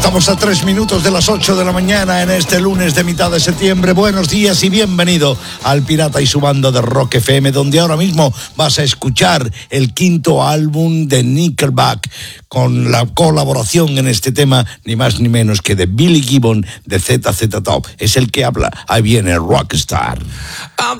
Estamos a 3 minutos de las 8 de la mañana en este lunes de mitad de septiembre. Buenos días y bienvenido al Pirata y su banda de Rock FM, donde ahora mismo vas a escuchar el quinto álbum de Nickelback, con la colaboración en este tema, ni más ni menos que de Billy Gibbon de ZZ Top. Es el que habla. Ahí viene Rockstar. I'm